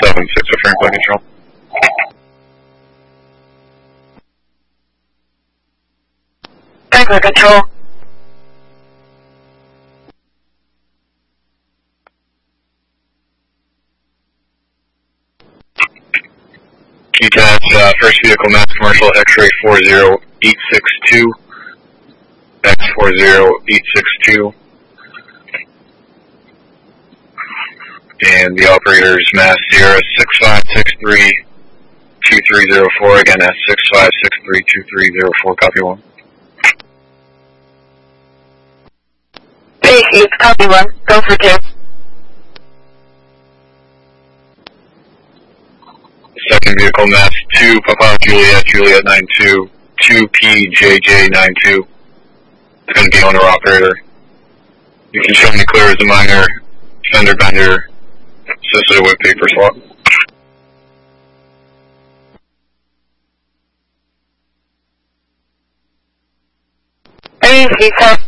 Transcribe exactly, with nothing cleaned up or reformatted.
seven six for Franklin Control. Franklin Control. E T A S, uh, first vehicle mass commercial X-ray four zero eight six two, X four zero eight six two, and the operator's mass Sierra six five six three two three zero four, again that's six five six three two three zero four, copy one. Base East, copy one, go for two. Second vehicle mass two, Papa Juliet, Juliet nine two, two P J J nine two. It's going to be owner operator. You can show me clear as a minor, fender bender, associated with paper swap. Base East,